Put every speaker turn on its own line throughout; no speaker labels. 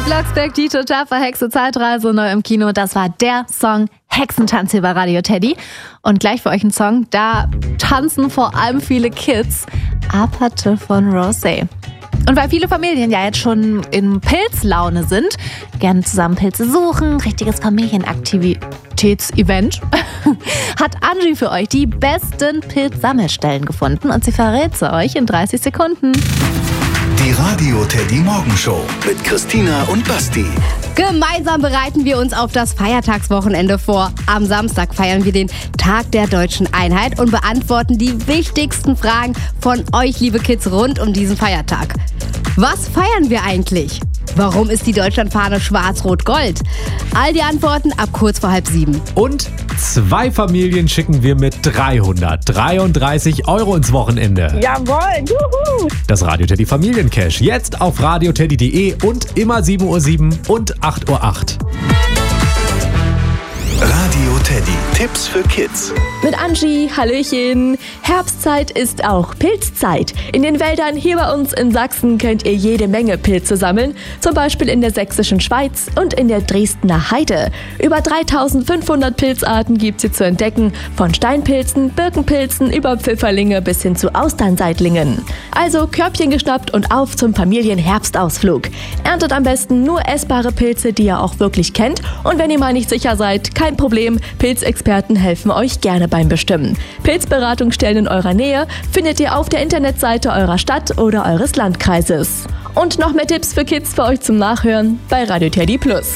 Blocksberg, die total verhexte Zeitreise neu im Kino. Das war der Song Hexentanz hier bei Radio Teddy. Und gleich für euch ein Song, da tanzen vor allem viele Kids. Aparte von Rosé. Und weil viele Familien ja jetzt schon in Pilzlaune sind, gerne zusammen Pilze suchen, richtiges Familienaktivitätsevent, hat Angie für euch die besten Pilzsammelstellen gefunden und sie verrät sie euch in 30 Sekunden.
Die Radio Teddy Morgenshow mit Christina und Basti.
Gemeinsam bereiten wir uns auf das Feiertagswochenende vor. Am Samstag feiern wir den Tag der Deutschen Einheit und beantworten die wichtigsten Fragen von euch, liebe Kids, rund um diesen Feiertag. Was feiern wir eigentlich? Warum ist die Deutschlandfahne schwarz-rot-gold? All die Antworten ab kurz vor 6:30.
Und 2 Familien schicken wir mit 333 € ins Wochenende.
Jawohl, juhu!
Das Radio Teddy Familiencash jetzt auf radioteddy.de und immer 7:07 und 8:08 Uhr.
Radio Teddy. Tipps für Kids.
Mit Angie, hallöchen. Herbstzeit ist auch Pilzzeit. In den Wäldern hier bei uns in Sachsen könnt ihr jede Menge Pilze sammeln. Zum Beispiel in der sächsischen Schweiz und in der Dresdner Heide. Über 3500 Pilzarten gibt's hier zu entdecken. Von Steinpilzen, Birkenpilzen über Pfifferlinge bis hin zu Austernseitlingen. Also Körbchen geschnappt und auf zum Familienherbstausflug. Erntet am besten nur essbare Pilze, die ihr auch wirklich kennt. Und wenn ihr mal nicht sicher seid, kein Problem, Pilzexperten helfen euch gerne beim Bestimmen. Pilzberatungsstellen in eurer Nähe findet ihr auf der Internetseite eurer Stadt oder eures Landkreises. Und noch mehr Tipps für Kids für euch zum Nachhören bei Radio Teddy Plus.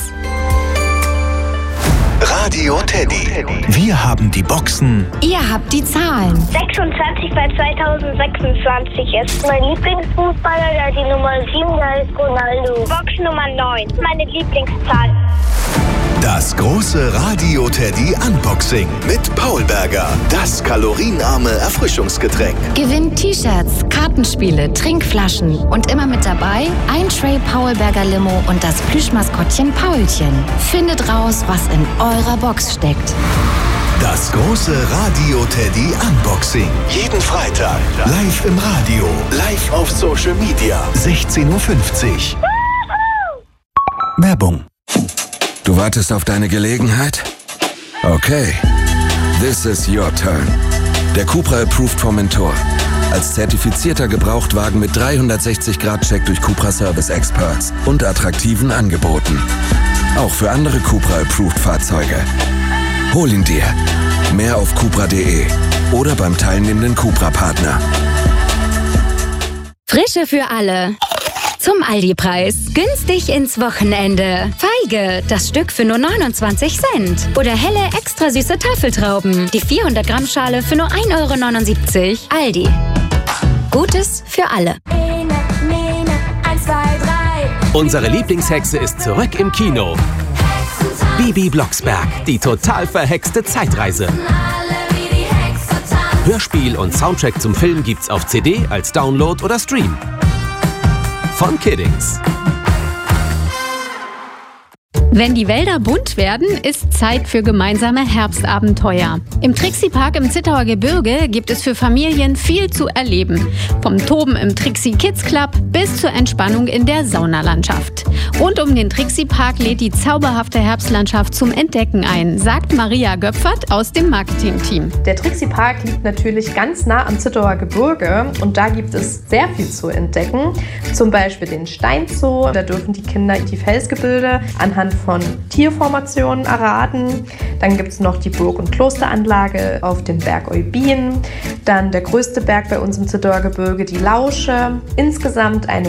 Radio Teddy. Wir haben die Boxen.
Ihr habt die Zahlen.
26 bei 2026 ist mein Lieblingsfußballer, der die Nummer 7, der ist Ronaldo. Box Nummer 9, meine Lieblingszahl.
Das große Radio Teddy Unboxing mit Paul Berger. Das kalorienarme Erfrischungsgetränk.
Gewinnt T-Shirts, Kartenspiele, Trinkflaschen und immer mit dabei ein Tray Paul Berger Limo und das Plüschmaskottchen Paulchen. Findet raus, was in eurer Box steckt.
Das große Radio Teddy Unboxing. Jeden Freitag. Live im Radio. Live auf Social Media. 16:50 Uhr. Werbung.
Du wartest auf deine Gelegenheit? Okay. This is your turn. Der Cupra Approved Formentor. Als zertifizierter Gebrauchtwagen mit 360-Grad-Check durch Cupra Service Experts und attraktiven Angeboten. Auch für andere Cupra Approved Fahrzeuge. Hol ihn dir. Mehr auf cupra.de oder beim teilnehmenden Cupra-Partner.
Frische für alle. Zum Aldi-Preis. Günstig ins Wochenende. Feige, das Stück für nur 29 Cent. Oder helle, extra süße Tafeltrauben. Die 400-Gramm-Schale für nur 1,79 €. Aldi. Gutes für alle.
1, 2, 3.
Unsere Lieblingshexe ist zurück im Kino. Bibi Blocksberg, die total verhexte Zeitreise. Hörspiel und Soundtrack zum Film gibt's auf CD, als Download oder Stream. Von Kiddings.
Wenn die Wälder bunt werden, ist Zeit für gemeinsame Herbstabenteuer. Im Trixie-Park im Zittauer Gebirge gibt es für Familien viel zu erleben. Vom Toben im Trixie Kids Club bis zur Entspannung in der Saunalandschaft. Rund um den Trixie-Park lädt die zauberhafte Herbstlandschaft zum Entdecken ein, sagt Maria Göpfert aus dem Marketing-Team.
Der Trixie-Park liegt natürlich ganz nah am Zittauer Gebirge und da gibt es sehr viel zu entdecken. Zum Beispiel den Steinzoo, da dürfen die Kinder die Felsgebilde anhand von Tierformationen erraten. Dann gibt es noch die Burg- und Klosteranlage auf dem Berg Eubin. Dann der größte Berg bei uns im Zittauer Gebirge, die Lausche. Insgesamt eine